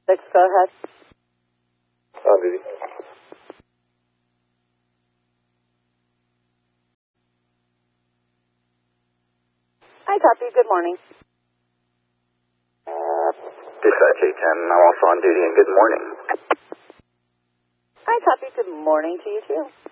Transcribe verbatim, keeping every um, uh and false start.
Let's go ahead. On duty. Hi, copy. Good morning. Dispatch eight ten, I'm also on duty, and good morning. Hi, copy. Good morning to you, too.